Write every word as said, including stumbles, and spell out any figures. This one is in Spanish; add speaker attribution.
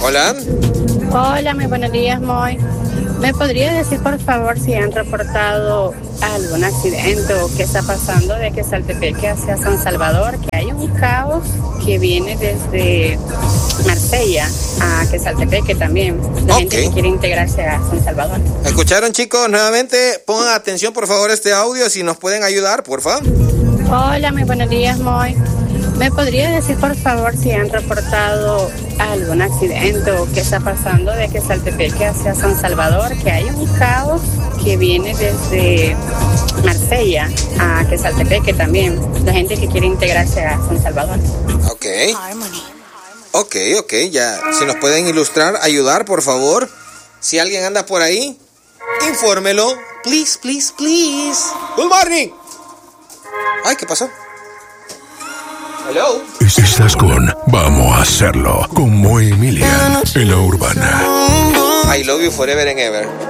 Speaker 1: Hola.
Speaker 2: Hola, muy buenos días, Moy. ¿Me podría decir, por favor, si han reportado algún accidente o qué está pasando de que Saltepeque hacia San Salvador? Que hay un caos que viene desde Marsella a que Saltepeque también. La
Speaker 1: Okay.
Speaker 2: gente que quiere integrarse a San Salvador.
Speaker 1: ¿Escucharon, chicos? Nuevamente, pongan atención, por favor, a este audio, si nos pueden ayudar, por favor.
Speaker 2: Hola, muy buenos días, Moy. ¿Me podría decir, por favor, si han reportado algún accidente o qué está pasando de que Saltepeque hacia San Salvador? Que hay un caos que viene desde Marsella a que Saltepeque también. La gente que quiere integrarse a San Salvador.
Speaker 1: Ok. Ok, ok, ya. Si nos pueden ilustrar, ayudar, por favor. Si alguien anda por ahí, infórmelo. Please, please, please. Good morning. Ay, ¿qué pasó? Hello.
Speaker 3: Estás con Vamos a hacerlo con Moy Milian en La Urbana.
Speaker 1: I love you forever and ever.